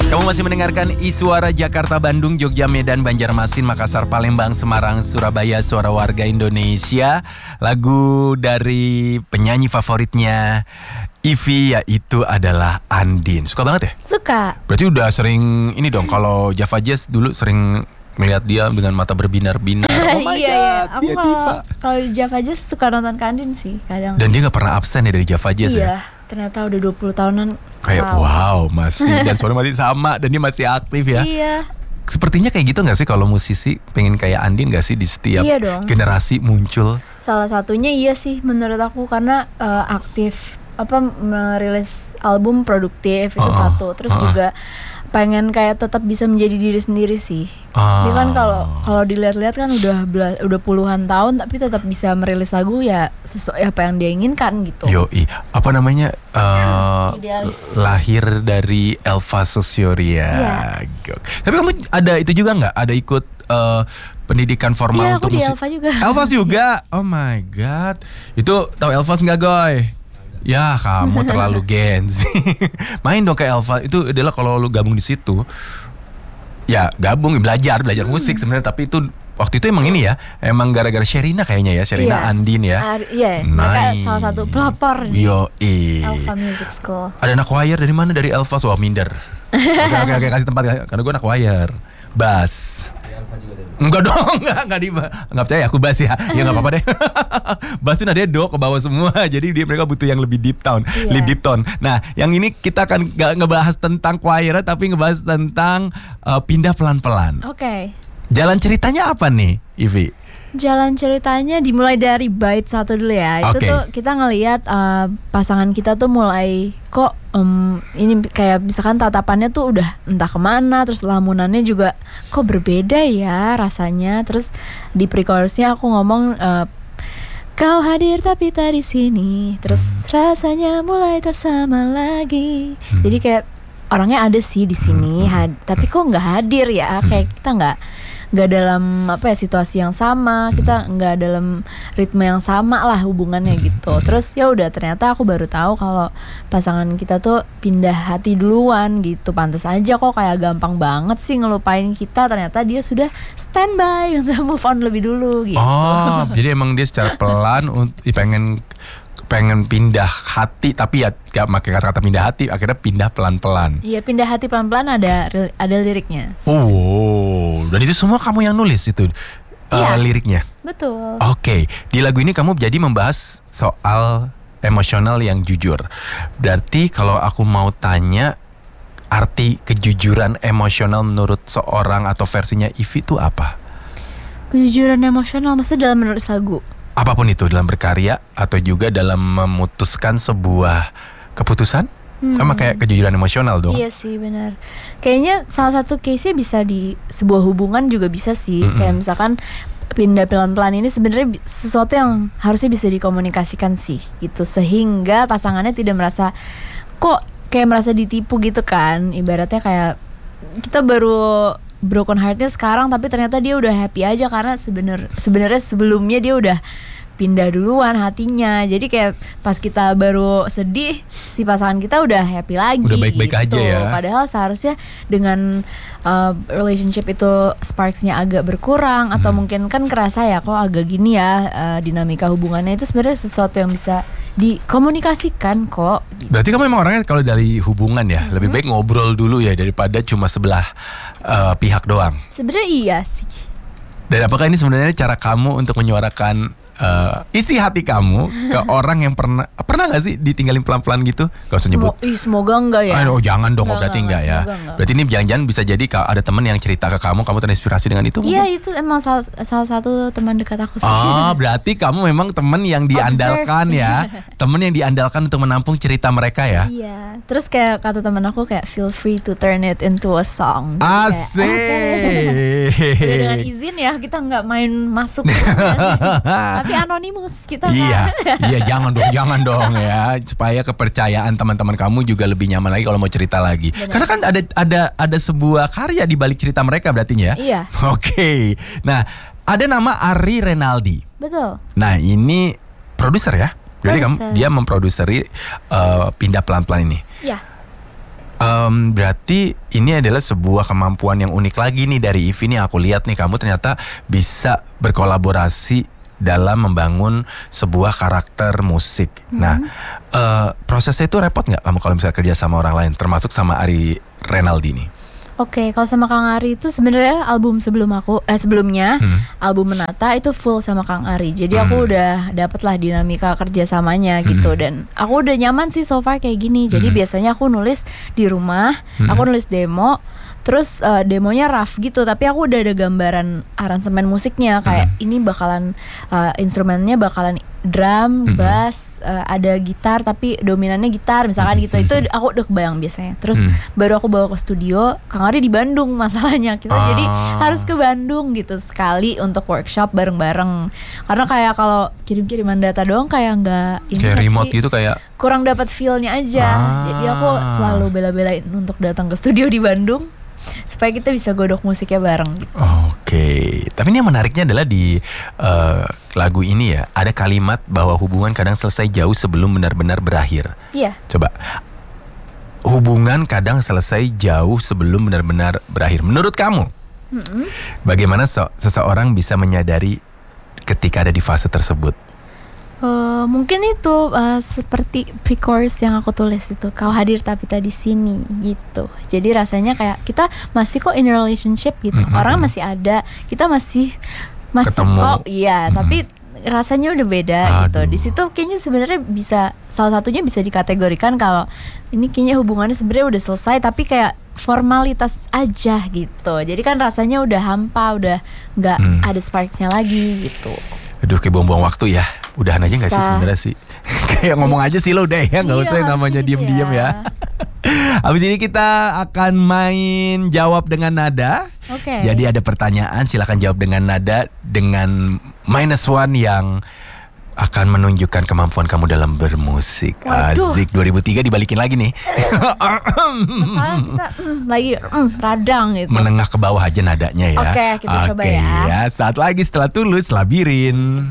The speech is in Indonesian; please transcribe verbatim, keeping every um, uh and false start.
Kamu masih mendengarkan Iswara Jakarta, Bandung, Jogja, Medan, Banjarmasin, Makassar, Palembang, Semarang, Surabaya, Suara Warga Indonesia. Lagu dari penyanyi favoritnya Ivy, yaitu adalah Andin. Suka banget ya? Suka. Berarti udah sering ini dong, kalau Java Jazz dulu sering melihat dia dengan mata berbinar-binar. Oh my iya, god, iya. Aku dia kalau, diva. Kalau di Java Jazz suka nonton Kandin sih kadang. Dan dia gak pernah absen ya dari Java Jazz ya? Iya, ternyata udah dua puluh tahunan. Kayak wow, masih, dan suara masih sama, dan dia masih aktif ya. Iya. Sepertinya kayak gitu gak sih kalau musisi pengen kayak Andin gak sih di setiap Iya dong. generasi muncul? Salah satunya iya sih menurut aku, karena uh, aktif apa merilis album produktif itu Uh-uh. satu, terus Uh-uh. juga pengen kayak tetap bisa menjadi diri sendiri sih. Ah. Dia kan kalau kalau dilihat-lihat kan udah belas, udah puluhan tahun tapi tetap bisa merilis lagu ya sesuai apa yang dia inginkan gitu. Yoi, apa namanya? Uh, Idealis. lahir dari Elva Susioria. Iya. Gok. Tapi kamu ada itu juga nggak? Ada ikut uh, pendidikan formal Iya, untuk aku di musik? Elva juga. Elvas juga. Oh my god. Itu tahu Elvas nggak, Goy? Ya kamu terlalu Gen Z. Main dong ke Elva. Itu adalah kalau lu gabung di situ, ya gabung belajar belajar Hmm. musik sebenarnya. Tapi itu waktu itu emang ini ya, emang gara-gara Sherina kayaknya ya, Sherina Iya. Andin ya. Ar- iya, mereka Nice. salah satu pelopor di Yo, Elva Music School. Ada anak choir dari mana? Dari Elva. Wah, minder. Oke, oke, oke, kasih tempat karena gue anak choir. Bass. Enggak dong, enggak, enggak di enggak percaya aku bass ya. Ya enggak apa-apa deh. Bass itu nadanya do ke bawah semua. Jadi dia mereka butuh yang lebih deep tone, Iya. lebih deep tone. Nah, yang ini kita akan enggak ngebahas tentang choir tapi ngebahas tentang uh, pindah pelan-pelan. Oke. Jalan ceritanya apa nih, Ivy? Jalan ceritanya dimulai dari bait satu dulu ya. Itu Oke. tuh kita ngelihat uh, pasangan kita tuh mulai kok um, ini kayak misalkan tatapannya tuh udah entah kemana, terus lamunannya juga kok berbeda ya rasanya. Terus di pre-chorusnya aku ngomong uh, kau hadir tapi tak di sini, terus rasanya mulai tak sama lagi. Hmm. Jadi kayak orangnya ada sih di sini, had- tapi kok nggak hadir ya? Kayak kita nggak nggak dalam apa ya situasi yang sama, kita nggak dalam ritme yang sama lah hubungannya gitu. Terus ya udah ternyata aku baru tahu kalau pasangan kita tuh pindah hati duluan gitu. Pantes aja kok kayak gampang banget sih ngelupain kita, ternyata dia sudah standby untuk move on lebih dulu gitu. Oh, jadi emang dia secara pelan untuk pengen pengen pindah hati, tapi ya gak pakai kata-kata pindah hati, akhirnya pindah pelan-pelan. Iya, pindah hati pelan-pelan ada ada liriknya. Oh, dan itu semua kamu yang nulis itu uh, Iya. liriknya. Betul. Oke, di lagu ini kamu jadi membahas soal emosional yang jujur. Berarti kalau aku mau tanya, arti kejujuran emosional menurut seorang atau versinya Ivy itu apa? Kejujuran emosional maksudnya dalam menulis lagu. Apapun itu, dalam berkarya atau juga dalam memutuskan sebuah keputusan, Hmm. sama kayak kejujuran emosional dong. Iya sih, benar. Kayaknya salah satu case-nya bisa di sebuah hubungan juga bisa sih. Mm-mm. Kayak misalkan pindah pelan-pelan ini sebenarnya bi- sesuatu yang harusnya bisa dikomunikasikan sih gitu, sehingga pasangannya tidak merasa kok kayak merasa ditipu gitu kan. Ibaratnya kayak kita baru broken heartnya sekarang tapi ternyata dia udah happy aja karena sebenar sebenarnya sebelumnya dia udah pindah duluan hatinya. Jadi kayak pas kita baru sedih, si pasangan kita udah happy lagi. Udah baik-baik gitu. aja ya. Padahal seharusnya dengan uh, relationship itu sparksnya agak berkurang atau Hmm. mungkin kan kerasa ya kok agak gini ya uh, dinamika hubungannya, itu sebenarnya sesuatu yang bisa dikomunikasikan kok. Berarti kamu memang orangnya kalau dari hubungan ya, lebih baik ngobrol dulu ya daripada cuma sebelah uh, pihak doang. Sebenarnya iya sih. Dan apakah ini sebenarnya cara kamu untuk menyuarakan uh, isi hati kamu ke orang yang pernah pernah nggak sih ditinggalin pelan-pelan gitu? Gak usah nyebut. Semo- ih, semoga enggak ya. Aduh, jangan dong, Enggak, berarti enggak, enggak, ya. semoga enggak. Berarti ini jangan-jangan bisa jadi kalau ada teman yang cerita ke kamu, kamu terinspirasi dengan itu Iya, mungkin? itu emang salah, salah satu teman dekat aku sih. Oh, berarti kamu memang teman yang diandalkan ya. Teman yang diandalkan untuk menampung cerita mereka ya. Iya. Terus kayak kata teman aku kayak feel free to turn it into a song. Jadi kayak, Asik. Udah dengan izin ya, kita nggak main masuk. Tapi anonimus kita nggak. Iya, iya jangan dong, jangan dong ya, supaya kepercayaan teman-teman kamu juga lebih nyaman lagi kalau mau cerita lagi. Benar. Karena kan ada ada ada sebuah karya di balik cerita mereka berarti ya. Iya. Oke. Nah, ada nama Ari Renaldi. Betul. Nah, ini produser ya. Jadi kamu Produser. dia memproduseri uh, pindah pelan-pelan ini. Iya. Um, berarti ini adalah sebuah kemampuan yang unik lagi nih dari Ivy nih. Aku lihat nih kamu ternyata bisa berkolaborasi dalam membangun sebuah karakter musik. Mm-hmm. Nah, uh, prosesnya itu repot nggak kamu kalau misalnya kerja sama orang lain, termasuk sama Ari Renaldi nih? Oke, kalau sama Kang Ari itu sebenarnya album sebelum aku eh sebelumnya hmm. album Menata itu full sama Kang Ari. Jadi hmm. aku udah dapet lah dinamika kerjasamanya gitu hmm. dan aku udah nyaman sih so far kayak gini. Jadi hmm. biasanya aku nulis di rumah, hmm. aku nulis demo. Terus uh, demonya rough gitu, tapi aku udah ada gambaran aransemen musiknya kayak hmm. ini bakalan uh, instrumennya bakalan drum, hmm. bass, uh, ada gitar tapi dominannya gitar misalkan hmm. gitu. Itu aku udah kebayang biasanya. Terus hmm. baru aku bawa ke studio. Kang Ari di Bandung masalahnya kita ah. jadi harus ke Bandung gitu sekali untuk workshop bareng-bareng. Karena kayak kalau kirim-kiriman data doang kayak nggak ini kayak remote sih, gitu kayak kurang dapat feel-nya aja. Ah. Jadi aku selalu bela-belain untuk datang ke studio di Bandung supaya kita bisa godok musiknya bareng gitu. Oke, okay. Tapi ini yang menariknya adalah di uh, lagu ini ya ada kalimat bahwa hubungan kadang selesai jauh sebelum benar-benar berakhir. Iya. Coba, hubungan kadang selesai jauh sebelum benar-benar berakhir. Menurut kamu, mm-hmm. bagaimana so- seseorang bisa menyadari ketika ada di fase tersebut? Uh, mungkin itu uh, seperti pre-chorus yang aku tulis itu, kau hadir tapi tak di sini gitu. Jadi rasanya kayak kita masih kok in a relationship gitu. Mm-hmm. Orang masih ada, kita masih masih ketemu. kok iya, mm-hmm. tapi rasanya udah beda. Aduh. Gitu. Di situ kayaknya sebenarnya bisa salah satunya bisa dikategorikan kalau ini kayaknya hubungannya sebenarnya udah selesai tapi kayak formalitas aja gitu. Jadi kan rasanya udah hampa, udah nggak mm. ada sparknya lagi gitu. Aduh, kayak buang-buang waktu ya. Udahan aja nggak sih sebenarnya sih. Kayak ngomong aja sih lo udah ya, nggak usah yang namanya diem-diem ya. Habis ini kita akan main jawab dengan nada. Oke. Okay. Jadi ada pertanyaan, silakan jawab dengan nada dengan minus one yang akan menunjukkan kemampuan kamu dalam bermusik. Waduh. Asik, dua ribu tiga dibalikin lagi nih. Masalah kita mm, lagi mm, radang gitu. Menengah ke bawah aja nadanya ya. Oke, okay, kita Oke, coba ya. ya. Saat lagi setelah Tulus, Labirin.